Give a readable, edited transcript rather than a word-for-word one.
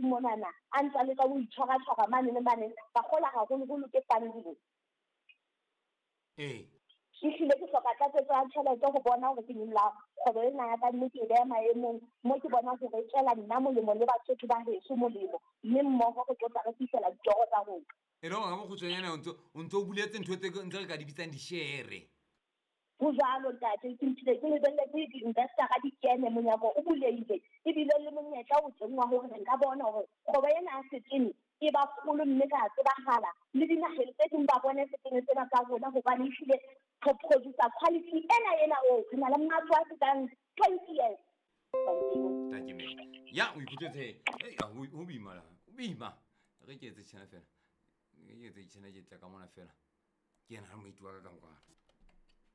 monana a ntse le ka ho itshwara mane le mane ba kgola haholo ke funding ehlile ke hloka tlatsetso ya tjhelete ho bona hore ke nyolla kgwebo ena ya ka nnete e beha maemong mo ke bona hore e tswela nna molemo le Basotho ba heso molemo mme mmoho re tlo tla re fihlela ditoro tsa rona ga mo kgutshwanyana o ntse o buletse ntho tse re ka di bitsang di-share ho jalo ntate ke ntile ke lebelletse di-investor-a di kene monyako o bulehile ebile le monyetla o teng wa hore nka bona hore kgwebo ena ya setene e ba kgolo mme ka tsebahala le dinaheng tse ding ba bone setene tsena tsa rona hobane ehlile re producer quality ena re na le matlo a fetang 20 years. ya o ikutlwetse ho boima re ke etse tjena fela ke etse tjena ke tla ka mona fela ke ena ha moiti wa ka nkwana